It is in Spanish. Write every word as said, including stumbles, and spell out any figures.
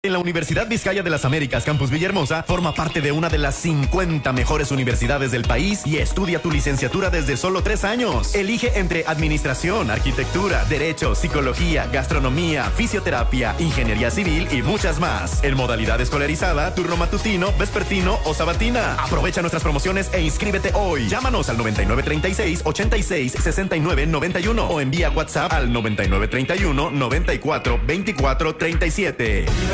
En la Universidad Vizcaya de las Américas, Campus Villahermosa, forma parte de una de las cincuenta mejores universidades del país y estudia tu licenciatura desde solo tres años. Elige entre administración, arquitectura, derecho, psicología, gastronomía, fisioterapia, ingeniería civil y muchas más. En modalidad escolarizada, turno matutino, vespertino o sabatina. Aprovecha nuestras promociones e inscríbete hoy. Llámanos al noventa y nueve treinta y seis, ochenta y seis, sesenta y nueve noventa y uno o envía WhatsApp al noventa y nueve treinta y uno, noventa y cuatro veinticuatro treinta y siete.